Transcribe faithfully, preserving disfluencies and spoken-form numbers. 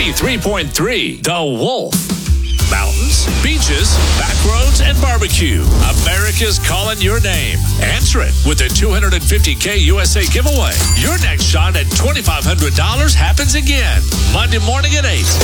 ninety-three point three The Wolf. Mountains, beaches, back roads, and barbecue. America's calling your name. Answer it with the two hundred fifty K U S A giveaway. Your next shot at twenty-five hundred dollars happens again Monday morning at eight.